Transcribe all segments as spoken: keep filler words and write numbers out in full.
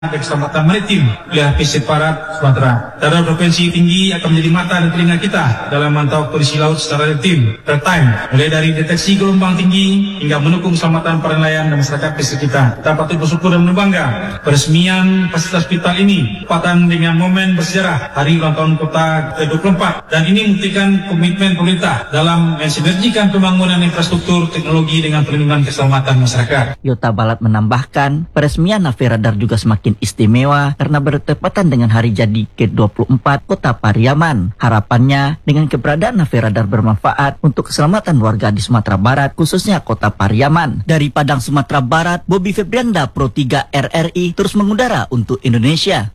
Keselamatan Maritim wilayah pesisir barat Sumatera. Darah Provinsi tinggi akan menjadi mata dan telinga kita dalam memantau kondisi laut secara rutin, real time, mulai dari deteksi gelombang tinggi hingga mendukung keselamatan para nelayan dan masyarakat pesisir kita. Kita patut bersyukur dan berbangga peresmian fasilitas vital ini bertepatan dengan momen bersejarah Hari Ulang Tahun Kota ke dua puluh empat, dan ini membuktikan komitmen pemerintah dalam mensinergikan pembangunan infrastruktur teknologi dengan perlindungan keselamatan masyarakat. Yota Balat menambahkan, peresmian Naviradar juga semakin istimewa karena bertepatan dengan hari jadi ke dua puluh empat Kota Pariaman. Harapannya dengan keberadaan Naviradar bermanfaat untuk keselamatan warga di Sumatera Barat, khususnya Kota Pariaman. Dari Padang, Sumatera Barat, Bobby Febrianda, Pro tiga R R I terus mengudara untuk Indonesia.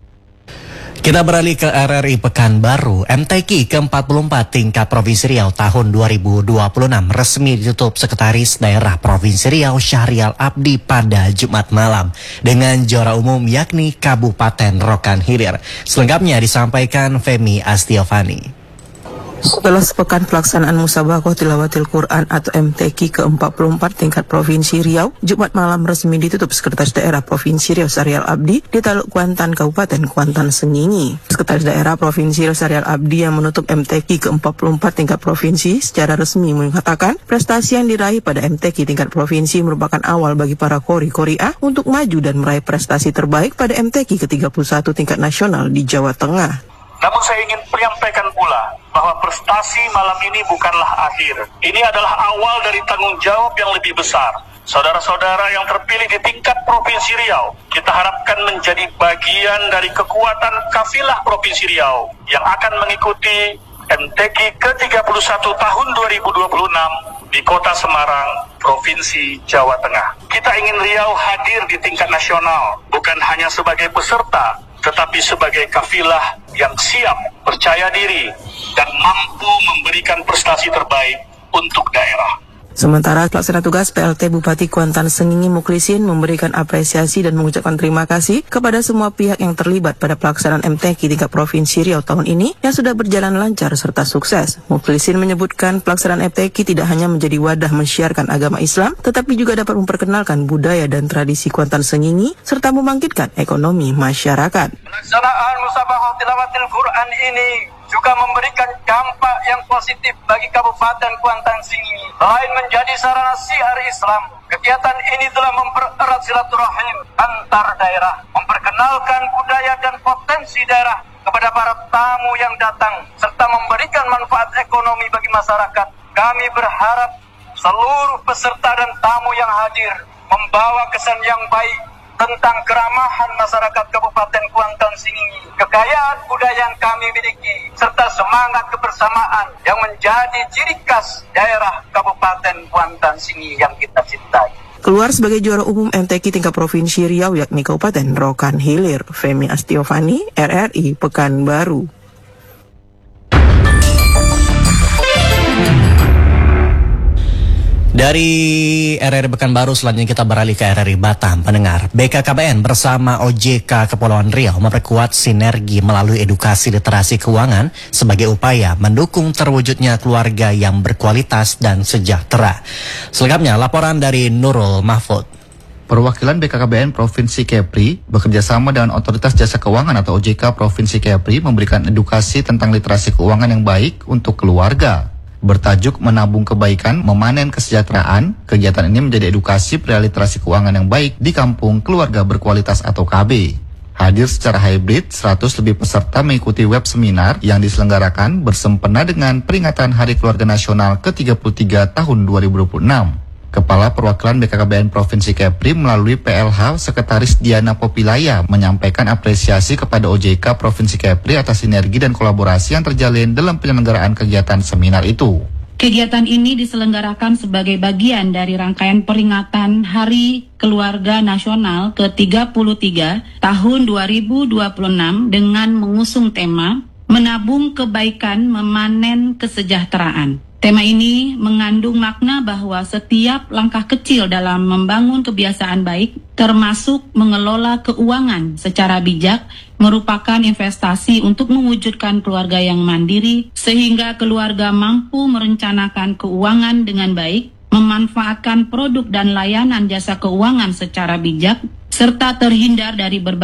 Kita beralih ke R R I Pekanbaru. M T Q ke empat puluh empat tingkat Provinsi Riau tahun dua ribu dua puluh enam resmi ditutup Sekretaris Daerah Provinsi Riau Syahrial Abdi pada Jumat malam dengan juara umum yakni Kabupaten Rokan Hilir. Selengkapnya disampaikan Femi Astiovani. Setelah sepekan pelaksanaan Musabaqah Tilawatil Quran atau M T Q ke empat puluh empat tingkat Provinsi Riau, Jumat malam resmi ditutup Sekretaris Daerah Provinsi Riau Syahrial Abdi di Taluk Kuantan, Kabupaten Kuantan Sengingi. Sekretaris Daerah Provinsi Riau Syahrial Abdi yang menutup M T Q ke empat puluh empat tingkat Provinsi secara resmi mengatakan prestasi yang diraih pada M T Q tingkat Provinsi merupakan awal bagi para kori-koriah untuk maju dan meraih prestasi terbaik pada M T Q ke tiga puluh satu tingkat nasional di Jawa Tengah. Namun saya ingin menyampaikan pula bahwa prestasi malam ini bukanlah akhir. Ini adalah awal dari tanggung jawab yang lebih besar. Saudara-saudara yang terpilih di tingkat Provinsi Riau, kita harapkan menjadi bagian dari kekuatan kafilah Provinsi Riau yang akan mengikuti M T Q ke tiga puluh satu tahun dua ribu dua puluh enam di Kota Semarang, Provinsi Jawa Tengah. Kita ingin Riau hadir di tingkat nasional, bukan hanya sebagai peserta, tetapi sebagai kafilah yang siap, percaya diri, dan mampu memberikan prestasi terbaik untuk daerah. Sementara pelaksana tugas P L T Bupati Kuantan Sengingi Muklisin memberikan apresiasi dan mengucapkan terima kasih kepada semua pihak yang terlibat pada pelaksanaan M T Q tingkat Provinsi Riau tahun ini yang sudah berjalan lancar serta sukses. Muklisin menyebutkan pelaksanaan M T Q tidak hanya menjadi wadah mensiarkan agama Islam, tetapi juga dapat memperkenalkan budaya dan tradisi Kuantan Sengingi serta membangkitkan ekonomi masyarakat. Pelaksanaan Musabaqah Tilawatil Quran ini juga memberikan dampak yang positif bagi Kabupaten Kuantan Sengingi. Selain menjadi sarana siar Islam, kegiatan ini telah mempererat silaturahim antar daerah, memperkenalkan budaya dan potensi daerah kepada para tamu yang datang, serta memberikan manfaat ekonomi bagi masyarakat. Kami berharap seluruh peserta dan tamu yang hadir membawa kesan yang baik tentang keramahan masyarakat Kabupaten Kuantan Sengingi, kekayaan budaya yang kami miliki, serta semangat kebersamaan yang menjadi ciri khas daerah Kabupaten Kuantan Sengingi yang kita cintai. Keluar sebagai juara umum M T Q tingkat Provinsi Riau yakni Kabupaten Rokan Hilir. Femi Astiovani, R R I Pekanbaru. Dari R R I Pekanbaru selanjutnya kita beralih ke R R I Batam. Pendengar, B K K B N bersama O J K Kepulauan Riau memperkuat sinergi melalui edukasi literasi keuangan sebagai upaya mendukung terwujudnya keluarga yang berkualitas dan sejahtera. Selengkapnya laporan dari Nurul Mahfud. Perwakilan B K K B N Provinsi Kepri bekerjasama dengan Otoritas Jasa Keuangan atau O J K Provinsi Kepri memberikan edukasi tentang literasi keuangan yang baik untuk keluarga. Bertajuk Menabung Kebaikan, Memanen Kesejahteraan, kegiatan ini menjadi edukasi perihal literasi keuangan yang baik di Kampung Keluarga Berkualitas atau K B. Hadir secara hybrid, seratus lebih peserta mengikuti web seminar yang diselenggarakan bersempena dengan peringatan Hari Keluarga Nasional ke tiga puluh tiga tahun dua ribu dua puluh enam. Kepala Perwakilan B K K B N Provinsi Kepri melalui P L H Sekretaris Diana Popilaya menyampaikan apresiasi kepada O J K Provinsi Kepri atas sinergi dan kolaborasi yang terjalin dalam penyelenggaraan kegiatan seminar itu. Kegiatan ini diselenggarakan sebagai bagian dari rangkaian peringatan Hari Keluarga Nasional ke tiga puluh tiga tahun dua ribu dua puluh enam dengan mengusung tema Menabung Kebaikan, Memanen Kesejahteraan. Tema ini mengandung makna bahwa setiap langkah kecil dalam membangun kebiasaan baik, termasuk mengelola keuangan secara bijak, merupakan investasi untuk mewujudkan keluarga yang mandiri, sehingga keluarga mampu merencanakan keuangan dengan baik, memanfaatkan produk dan layanan jasa keuangan secara bijak, serta terhindar dari berbagai